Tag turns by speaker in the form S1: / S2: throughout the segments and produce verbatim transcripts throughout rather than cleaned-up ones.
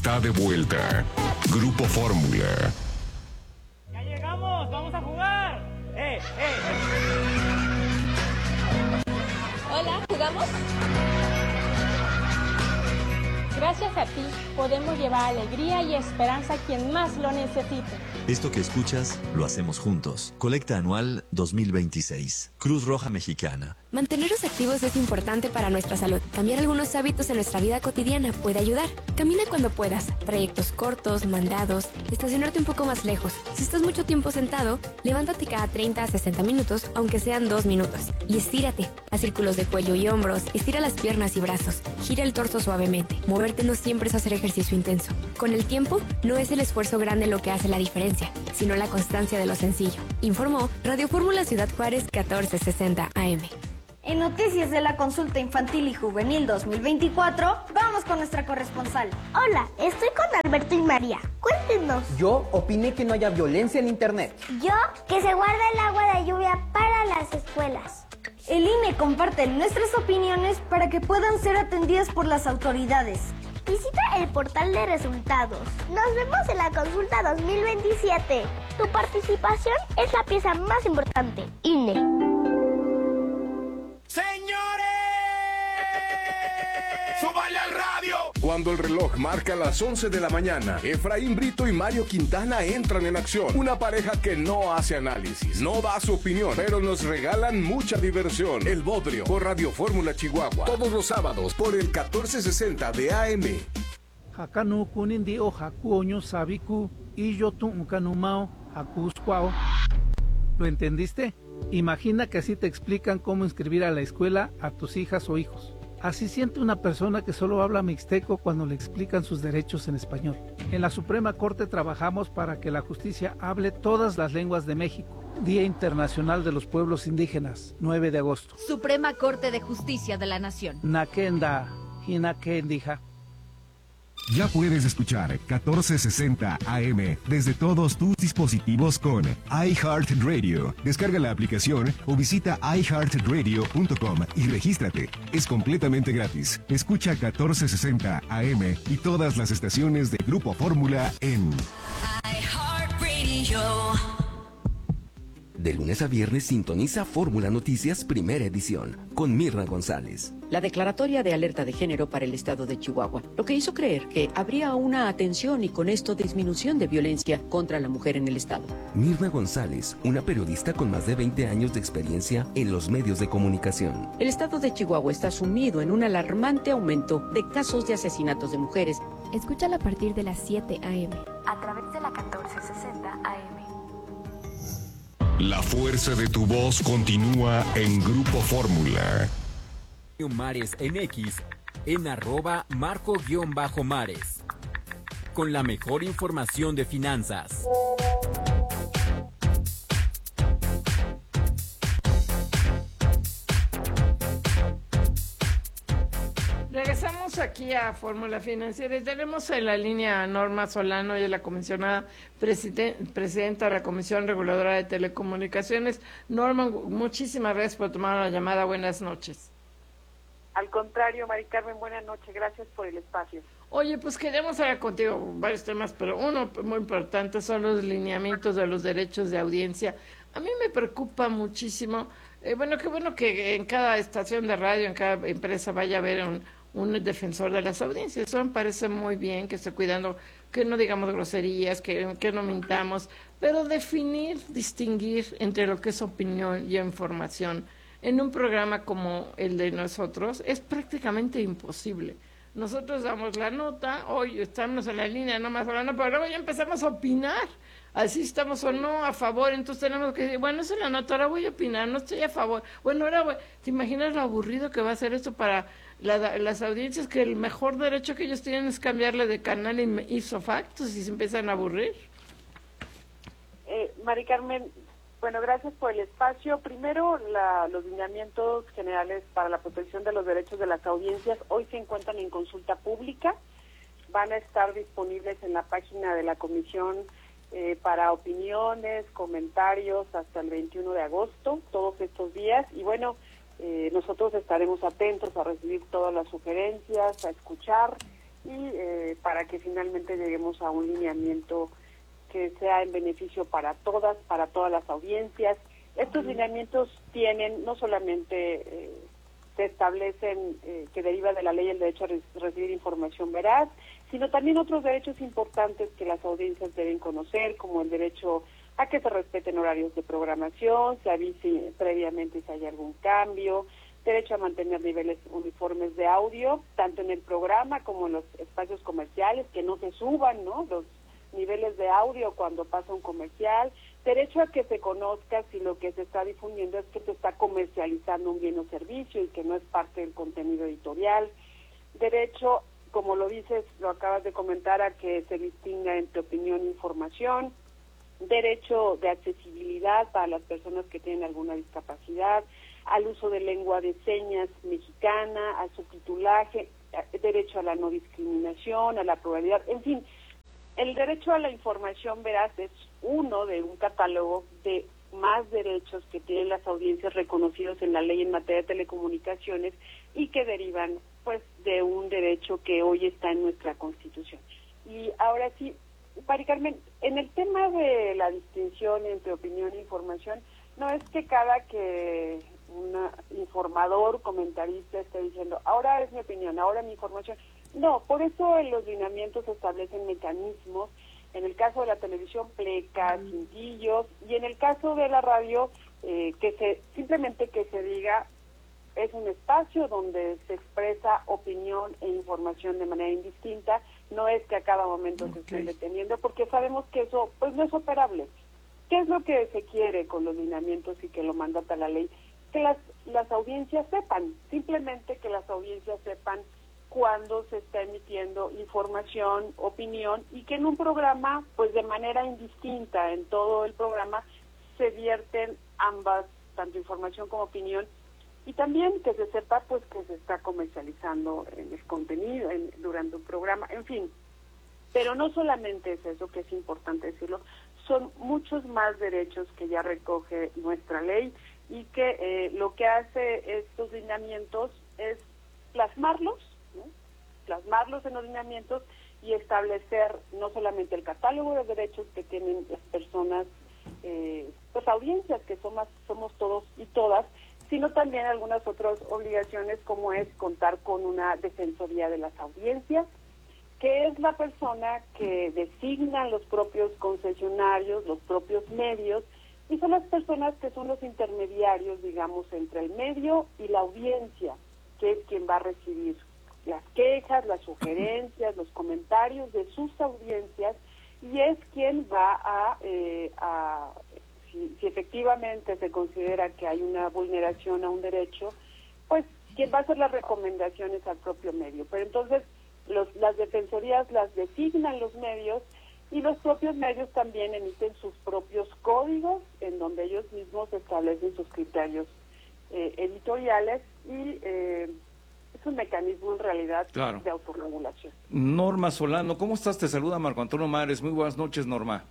S1: está de vuelta. Grupo Fórmula.
S2: ¡Ya llegamos! ¡Vamos a jugar! ¡Eh, eh!
S3: Hola, ¿jugamos? Gracias a ti, podemos llevar alegría y esperanza a quien más lo necesite.
S4: Esto que escuchas, lo hacemos juntos. Colecta anual dos mil veintiséis. Cruz Roja Mexicana.
S5: Mantenernos activos es importante para nuestra salud. Cambiar algunos hábitos en nuestra vida cotidiana puede ayudar. Camina cuando puedas. Trayectos cortos, mandados, estacionarte un poco más lejos. Si estás mucho tiempo sentado, levántate cada treinta a sesenta minutos, aunque sean dos minutos. Y estírate. Haz círculos de cuello y hombros, estira las piernas y brazos. Gira el torso suavemente. Moverte no siempre es hacer ejercicio intenso. Con el tiempo, no es el esfuerzo grande lo que hace la diferencia, sino la constancia de lo sencillo. Informó Radio Fórmula Ciudad Juárez catorce sesenta A M.
S6: En Noticias de la Consulta Infantil y Juvenil dos mil veinticuatro, vamos con nuestra corresponsal.
S7: Hola, estoy con Alberto y María. Cuéntenos.
S8: Yo opiné que no haya violencia en internet.
S7: Yo, que se guarde el agua de lluvia para las escuelas.
S6: El I N E comparte nuestras opiniones para que puedan ser atendidas por las autoridades.
S7: Visita el portal de resultados. Nos vemos en la consulta dos mil veintisiete. Tu participación es la pieza más importante. I N E.
S1: ¡Señores! ¡Súbale al radio! Cuando el reloj marca las once de la mañana, Efraín Brito y Mario Quintana entran en acción. Una pareja que no hace análisis, no da su opinión, pero nos regalan mucha diversión. El Bodrio, por Radio Fórmula Chihuahua. Todos los sábados, por el catorce sesenta de A M.
S9: Hakanu kunindi o hakuoño sabiku y yo tu ukanumao hakuskwao. ¿Lo entendiste? Imagina que así te explican cómo inscribir a la escuela a tus hijas o hijos. Así siente una persona que solo habla mixteco cuando le explican sus derechos en español. En la Suprema Corte trabajamos para que la justicia hable todas las lenguas de México. Día Internacional de los Pueblos Indígenas, nueve de agosto.
S10: Suprema Corte de Justicia de la Nación.
S9: Nakenda, Hinakendija.
S1: Ya puedes escuchar catorce sesenta A M desde todos tus dispositivos con iHeartRadio. Descarga la aplicación o visita i heart radio punto com y regístrate. Es completamente gratis. Escucha catorce sesenta A M y todas las estaciones de Grupo Fórmula en
S11: iHeartRadio. De lunes a viernes sintoniza Fórmula Noticias Primera Edición con Mirna González.
S12: La declaratoria de alerta de género para el estado de Chihuahua, lo que hizo creer que habría una atención y con esto disminución de violencia contra la mujer en el estado.
S11: Mirna González, una periodista con más de veinte años de experiencia en los medios de comunicación.
S12: El estado de Chihuahua está sumido en un alarmante aumento de casos de asesinatos de mujeres.
S5: Escúchala a partir de las siete A M
S3: a través de la catorce sesenta A M.
S1: La fuerza de tu voz continúa en Grupo Fórmula.
S13: Mares en X, en arroba marco-mares. Con la mejor información de finanzas.
S14: Regresamos aquí a Fórmula Financiera y tenemos en la línea a Norma Solano, ella es la comisionada presiden- presidenta de la Comisión Reguladora de Telecomunicaciones. Norma, muchísimas gracias por tomar la llamada. Buenas noches.
S15: Al contrario, Mari Carmen, buenas noches. Gracias por el espacio.
S14: Oye, pues queremos hablar contigo varios temas, pero uno muy importante son los lineamientos de los derechos de audiencia. A mí me preocupa muchísimo. Eh, bueno, qué bueno que en cada estación de radio, en cada empresa vaya a haber un, un defensor de las audiencias. Eso me parece muy bien, que esté cuidando, que no digamos groserías, que, que no mintamos, pero definir, distinguir entre lo que es opinión y información en un programa como el de nosotros es prácticamente imposible. Nosotros damos la nota, hoy estamos en la línea nomás hablando, pero luego ya empezamos a opinar, así estamos o no a favor, entonces tenemos que decir, bueno, esa es la nota, ahora voy a opinar, no estoy a favor. Bueno, ahora voy, ¿te imaginas lo aburrido que va a ser esto para la, las audiencias, que el mejor derecho que ellos tienen es cambiarle de canal ipso facto si se empiezan a aburrir?
S15: Eh, Mari Carmen, bueno, gracias por el espacio. Primero, la, los lineamientos generales para la protección de los derechos de las audiencias hoy se encuentran en consulta pública. Van a estar disponibles en la página de la Comisión eh, para opiniones, comentarios hasta el veintiuno de agosto, todos estos días. Y bueno, eh, nosotros estaremos atentos a recibir todas las sugerencias, a escuchar y eh, para que finalmente lleguemos a un lineamiento que sea en beneficio para todas, para todas las audiencias. Estos lineamientos tienen, no solamente eh, se establecen eh, que deriva de la ley el derecho a re- recibir información veraz, sino también otros derechos importantes que las audiencias deben conocer, como el derecho a que se respeten horarios de programación, se avise previamente si hay algún cambio, derecho a mantener niveles uniformes de audio, tanto en el programa como en los espacios comerciales, que no se suban, ¿no?, los niveles de audio cuando pasa un comercial, derecho a que se conozca si lo que se está difundiendo es que se está comercializando un bien o servicio y que no es parte del contenido editorial, derecho, como lo dices, lo acabas de comentar, a que se distinga entre opinión e información, derecho de accesibilidad para las personas que tienen alguna discapacidad, al uso de lengua de señas mexicana, al subtitulaje, derecho a la no discriminación, a la pluralidad, en fin. El derecho a la información veraz es uno de un catálogo de más derechos que tienen las audiencias reconocidos en la ley en materia de telecomunicaciones y que derivan, pues, de un derecho que hoy está en nuestra Constitución. Y ahora sí, Mari Carmen, en el tema de la distinción entre opinión e información, no es que cada que un informador, comentarista esté diciendo, ahora es mi opinión, ahora mi información. No, por eso en los lineamientos se establecen mecanismos, en el caso de la televisión, plecas, cintillos, y en el caso de la radio, eh, que se simplemente que se diga, es un espacio donde se expresa opinión e información de manera indistinta, no es que a cada momento okay. se estén deteniendo, porque sabemos que eso pues no es operable. ¿Qué es lo que se quiere con los lineamientos y que lo mandata la ley? Que las, las audiencias sepan, simplemente que las audiencias sepan cuando se está emitiendo información, opinión, y que en un programa, pues de manera indistinta, en todo el programa, se vierten ambas, tanto información como opinión, y también que se sepa pues que se está comercializando en el contenido en, durante un programa, en fin. Pero no solamente es eso, que es importante decirlo, son muchos más derechos que ya recoge nuestra ley y que eh, lo que hace estos lineamientos es plasmarlos, ¿no? plasmarlos en los lineamientos y establecer no solamente el catálogo de derechos que tienen las personas, eh, pues audiencias que somos, somos todos y todas, sino también algunas otras obligaciones, como es contar con una defensoría de las audiencias, que es la persona que designan los propios concesionarios, los propios medios, y son las personas que son los intermediarios, digamos, entre el medio y la audiencia, que es quien va a recibir las quejas, las sugerencias, los comentarios de sus audiencias, y es quien va a, eh, a si, si efectivamente se considera que hay una vulneración a un derecho, pues quien va a hacer las recomendaciones al propio medio. Pero entonces los, las defensorías las designan los medios, y los propios medios también emiten sus propios códigos en donde ellos mismos establecen sus criterios eh, editoriales y eh, es un mecanismo en realidad claro. de autorregulación.
S16: Norma Solano, ¿cómo estás? Te saluda Marco Antonio Mares. Muy buenas noches, Norma.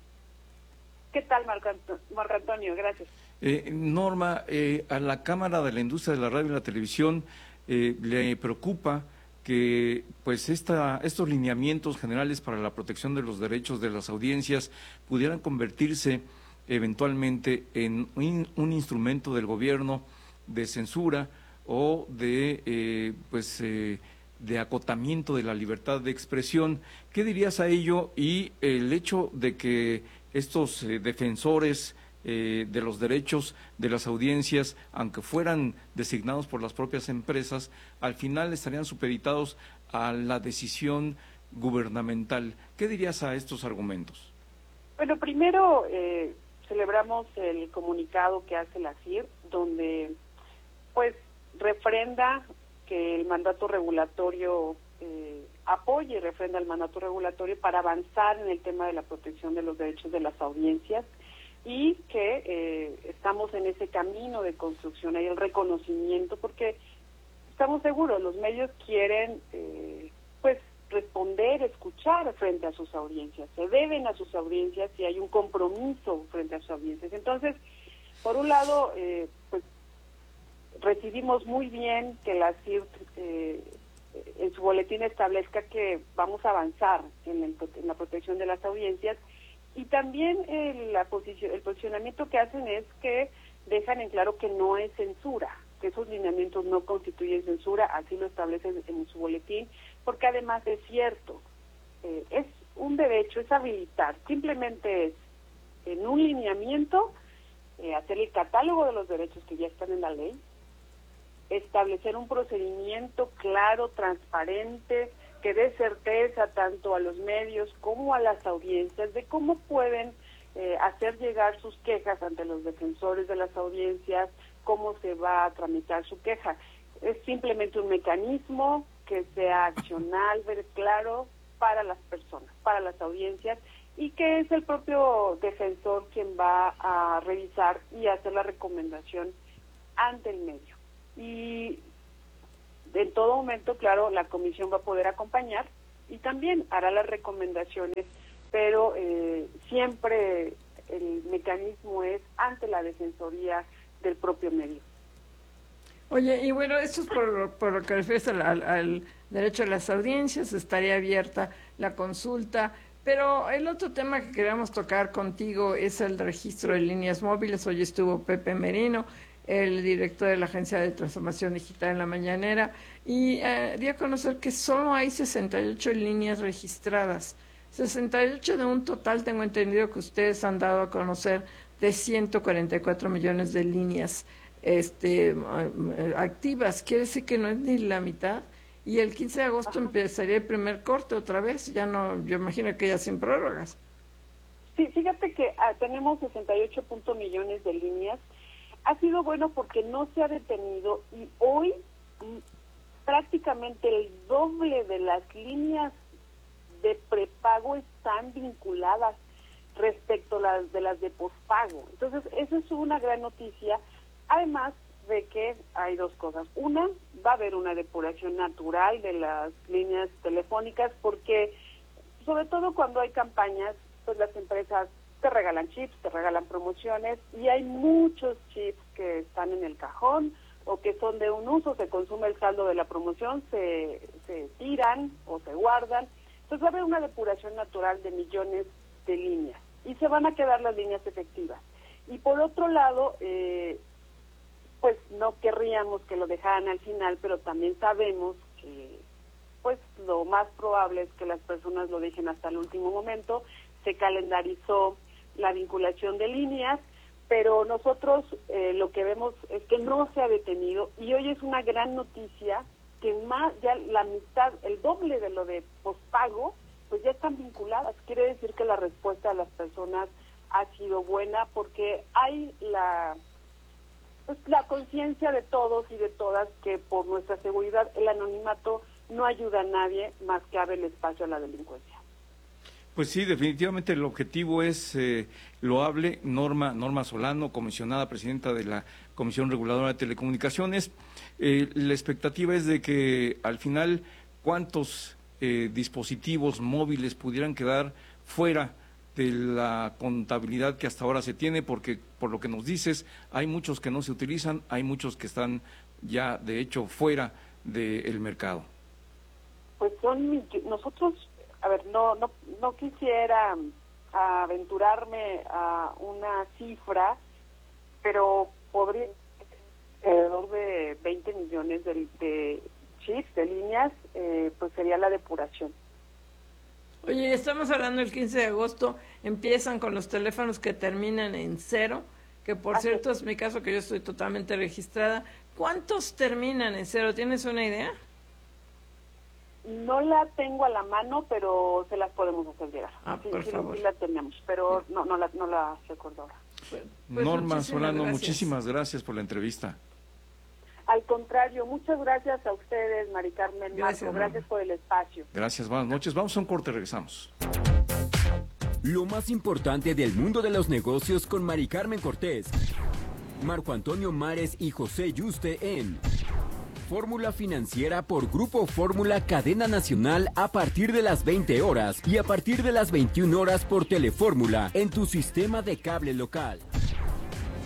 S15: ¿Qué tal, Marco, Anto- Marco Antonio? Gracias.
S16: Eh, Norma, eh, a la Cámara de la Industria de la Radio y la Televisión eh, le preocupa que pues esta, estos lineamientos generales para la protección de los derechos de las audiencias pudieran convertirse eventualmente en un, un instrumento del gobierno de censura o de eh, pues eh, de acotamiento de la libertad de expresión. ¿Qué dirías a ello? Y el hecho de que estos eh, defensores Eh, de los derechos de las audiencias, aunque fueran designados por las propias empresas, al final estarían supeditados a la decisión gubernamental. ¿Qué dirías a estos argumentos?
S15: Bueno, primero eh, celebramos el comunicado que hace la C I R, donde pues refrenda que el mandato regulatorio eh, apoye y refrenda el mandato regulatorio para avanzar en el tema de la protección de los derechos de las audiencias, y que eh, estamos en ese camino de construcción, hay el reconocimiento, porque estamos seguros, los medios quieren eh, pues responder, escuchar frente a sus audiencias, se deben a sus audiencias y hay un compromiso frente a sus audiencias. Entonces, por un lado, eh, pues recibimos muy bien que la C I R eh, en su boletín establezca que vamos a avanzar en, el, en la protección de las audiencias, y también el, la posición, el posicionamiento que hacen es que dejan en claro que no es censura, que esos lineamientos no constituyen censura, así lo establecen en su boletín, porque además es cierto, eh, es un derecho, es habilitar, simplemente es en un lineamiento eh, hacer el catálogo de los derechos que ya están en la ley, establecer un procedimiento claro, transparente, que dé certeza tanto a los medios como a las audiencias de cómo pueden eh, hacer llegar sus quejas ante los defensores de las audiencias, cómo se va a tramitar su queja. Es simplemente un mecanismo que sea accional, ver claro para las personas, para las audiencias, y que es el propio defensor quien va a revisar y hacer la recomendación ante el medio. Y en todo momento, claro, la comisión va a poder acompañar y también hará las recomendaciones, pero eh, siempre el mecanismo es ante la defensoría del propio medio.
S14: Oye, y bueno, esto es por, por lo que refieres al, al, al derecho a las audiencias, estaría abierta la consulta, pero el otro tema que queríamos tocar contigo es el registro de líneas móviles. Hoy estuvo Pepe Merino, el director de la Agencia de Transformación Digital, en la mañanera, y eh, dio a conocer que solo hay sesenta y ocho líneas registradas. sesenta y ocho de un total, tengo entendido que ustedes han dado a conocer, de ciento cuarenta y cuatro millones de líneas este, activas. Quiere decir que no es ni la mitad. Y el quince de agosto Ajá. empezaría el primer corte otra vez. Ya no, yo imagino que ya sin prórrogas.
S15: Sí, fíjate que ah, tenemos sesenta y ocho punto millones de líneas. Ha sido bueno porque no se ha detenido, y hoy m, prácticamente el doble de las líneas de prepago están vinculadas respecto a las de las de pospago. Entonces, eso es una gran noticia, además de que hay dos cosas. Una, va a haber una depuración natural de las líneas telefónicas, porque sobre todo cuando hay campañas, pues las empresas te regalan chips, te regalan promociones, y hay muchos chips que están en el cajón o que son de un uso, se consume el saldo de la promoción, se, se tiran o se guardan. Entonces va a haber una depuración natural de millones de líneas y se van a quedar las líneas efectivas. Y por otro lado, eh, pues no querríamos que lo dejaran al final, pero también sabemos que pues lo más probable es que las personas lo dejen hasta el último momento. Se calendarizó la vinculación de líneas, pero nosotros eh, lo que vemos es que no se ha detenido, y hoy es una gran noticia que más ya la mitad, el doble de lo de pospago, pues ya están vinculadas. Quiere decir que la respuesta de las personas ha sido buena, porque hay la pues, la conciencia de todos y de todas que por nuestra seguridad el anonimato no ayuda a nadie más que abre el espacio a la delincuencia.
S16: Pues sí, definitivamente el objetivo es eh, loable. Norma, Norma Solano, comisionada presidenta de la Comisión Reguladora de Telecomunicaciones, eh, la expectativa es de que al final cuántos eh, dispositivos móviles pudieran quedar fuera de la contabilidad que hasta ahora se tiene, porque por lo que nos dices, hay muchos que no se utilizan, hay muchos que están ya de hecho fuera del mercado.
S15: Pues son, nosotros, a ver, no, no, no quisiera aventurarme a una cifra, pero podría alrededor de veinte millones de, de chips, de líneas, eh, pues sería la depuración.
S14: Oye, estamos hablando el quince de agosto, empiezan con los teléfonos que terminan en cero, que por Así cierto es mi caso, que yo estoy totalmente registrada. ¿Cuántos terminan en cero? ¿Tienes una idea?
S15: No la tengo a la mano, pero se las podemos hacer llegar.
S14: Ah,
S15: sí,
S14: por
S15: sí,
S14: favor.
S15: Sí la tenemos, pero no, no, la, no la recuerdo ahora.
S14: Pues,
S16: Norma
S14: muchísimas
S16: Solano,
S14: gracias.
S16: muchísimas gracias por la entrevista.
S15: Al contrario, muchas gracias a ustedes, Mari Carmen,
S14: Gracias,
S15: Marco,
S14: Norma.
S15: gracias por el espacio.
S16: Gracias, buenas noches. Vamos a un corte, regresamos.
S13: Lo más importante del mundo de los negocios con Mari Carmen Cortés, Marco Antonio Mares y José Yuste en Fórmula Financiera por Grupo Fórmula Cadena Nacional a partir de las veinte horas y a partir de las veintiuna horas por Telefórmula en tu sistema de cable local.